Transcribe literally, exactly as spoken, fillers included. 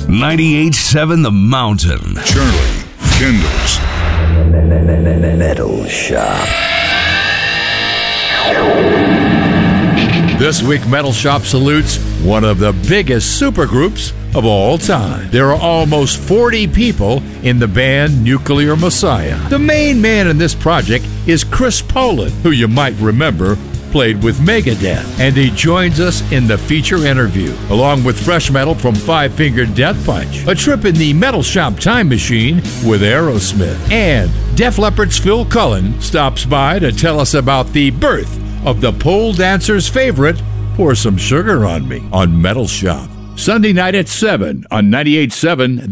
ninety-eight point seven The Mountain. Charlie Kendall's Metal Shop. This week, Metal Shop salutes one of the biggest supergroups of all time. There are almost forty people in the band Nuclear Messiah. The main man in this project is Chris Poland, who you might remember played with Megadeth, and he joins us in the feature interview, along with fresh metal from Five Finger Death Punch, a trip in the Metal Shop time machine with Aerosmith, and Def Leppard's Phil Cullen stops by to tell us about the birth of the pole dancer's favorite, Pour Some Sugar on Me, on Metal Shop. Sunday night at seven on ninety-eight point seven